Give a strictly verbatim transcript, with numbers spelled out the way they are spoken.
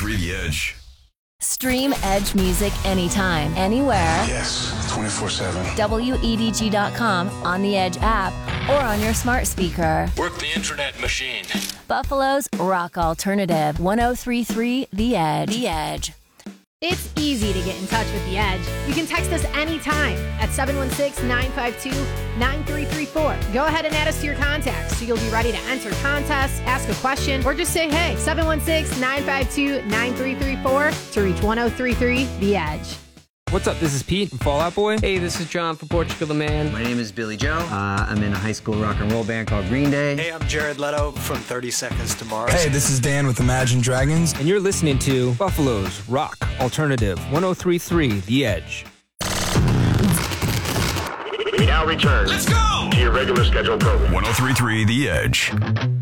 three The Edge. Stream Edge music anytime, anywhere. Yes, twenty-four seven. W E D G dot com, on the Edge app, or on your smart speaker. Work the internet machine. Buffalo's rock alternative, one oh three point three The Edge. The Edge. It's easy to get in touch with The Edge. You can text us anytime at seven one six, nine five two, nine three three four. Go ahead and add us to your contacts so you'll be ready to enter contests, ask a question, or just say hey. seven one six, nine five two, nine three three four to reach one oh three point three The Edge. What's up? This is Pete from Fall Out Boy. Hey, this is John from Portugal the Man. My name is Billy Joe. Uh, I'm in a high school rock and roll band called Green Day. Hey, I'm Jared Leto from thirty seconds to Mars. Hey, this is Dan with Imagine Dragons. And you're listening to Buffalo's Rock Alternative, one oh three point three The Edge. We now return Let's go! to your regular scheduled program. one oh three point three The Edge.